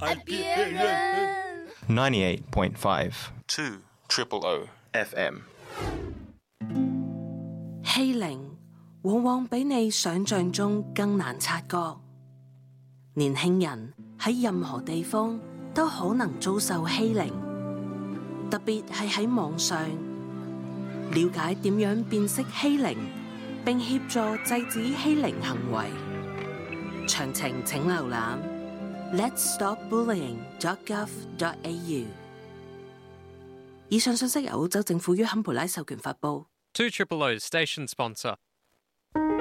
爱别人。 98.5 2 FM。 欺凌往往比你想象中更難察覺。年輕人喺任何地方都可能遭受欺凌，特別係喺網上。了解點樣辨識欺凌，並協助制止欺凌行為。詳情請瀏覽 letsstopbullying.gov.au。以上信息由澳洲政府於坎培拉授權發布。 2 Station sponsor.